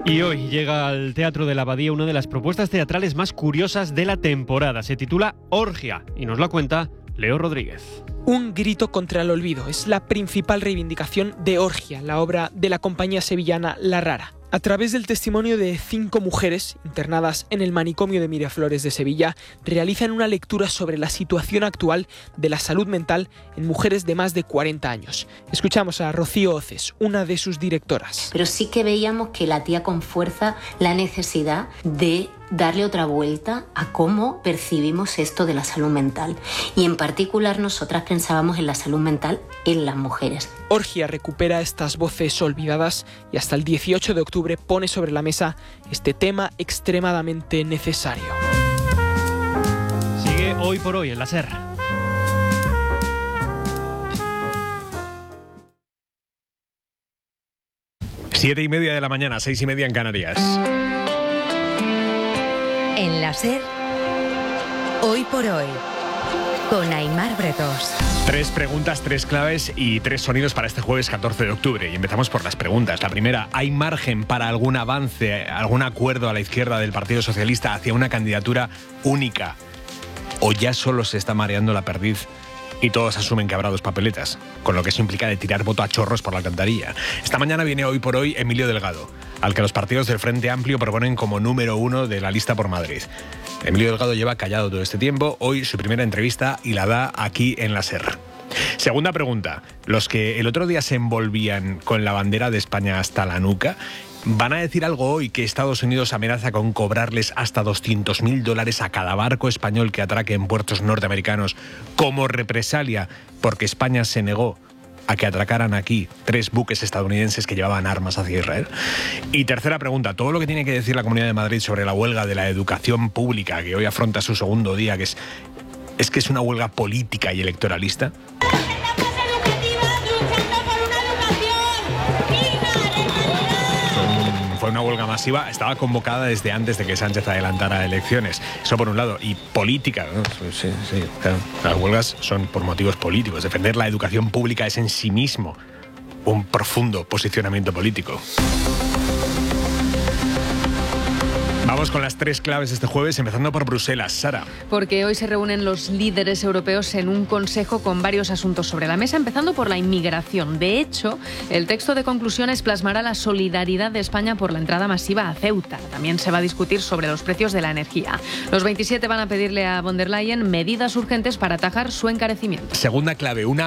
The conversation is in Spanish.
Y hoy llega al Teatro de la Abadía una de las propuestas teatrales más curiosas de la temporada. Se titula Orgia y nos la cuenta Leo Rodríguez. Un grito contra el olvido es la principal reivindicación de Orgia, la obra de la compañía sevillana La Rara. A través del testimonio de 5 mujeres internadas en el manicomio de Miraflores de Sevilla, realizan una lectura sobre la situación actual de la salud mental en mujeres de más de 40 años. Escuchamos a Rocío Oces, una de sus directoras. Pero sí que veíamos que latía con fuerza la necesidad de darle otra vuelta a cómo percibimos esto de la salud mental. Y en particular nosotras pensábamos en la salud mental en las mujeres. Orgia recupera estas voces olvidadas y hasta el 18 de octubre pone sobre la mesa este tema extremadamente necesario. Sigue Hoy por Hoy en la SER. Siete y media de la mañana, 6:30 en Canarias. En la SER, Hoy por Hoy, con Aimar Bretos. 3 preguntas, 3 claves y 3 sonidos para este jueves 14 de octubre. Y empezamos por las preguntas. La primera, ¿hay margen para algún avance, algún acuerdo a la izquierda del Partido Socialista hacia una candidatura única? ¿O ya solo se está mareando la perdiz y todos asumen que habrá 2 papeletas? Con lo que eso implica de tirar voto a chorros por la alcantarilla. Esta mañana viene Hoy por Hoy Emilio Delgado, al que los partidos del Frente Amplio proponen como número 1 de la lista por Madrid. Emilio Delgado lleva callado todo este tiempo. Hoy su primera entrevista y la da aquí en la SER. Segunda pregunta. Los que el otro día se envolvían con la bandera de España hasta la nuca, ¿van a decir algo hoy que Estados Unidos amenaza con cobrarles hasta $200.000 a cada barco español que atraque en puertos norteamericanos como represalia porque España se negó a que atracaran aquí 3 buques estadounidenses que llevaban armas hacia Israel? Y tercera pregunta, todo lo que tiene que decir la Comunidad de Madrid sobre la huelga de la educación pública, que hoy afronta su segundo día, que es una huelga política y electoralista. Fue una huelga masiva, estaba convocada desde antes de que Sánchez adelantara elecciones. Eso por un lado. Y política, ¿no? Sí, claro. Las huelgas son por motivos políticos. Defender la educación pública es en sí mismo un profundo posicionamiento político. Vamos con las 3 claves este jueves, empezando por Bruselas. Sara. Porque hoy se reúnen los líderes europeos en un consejo con varios asuntos sobre la mesa, empezando por la inmigración. De hecho, el texto de conclusiones plasmará la solidaridad de España por la entrada masiva a Ceuta. También se va a discutir sobre los precios de la energía. Los 27 van a pedirle a von der Leyen medidas urgentes para atajar su encarecimiento. Segunda clave, una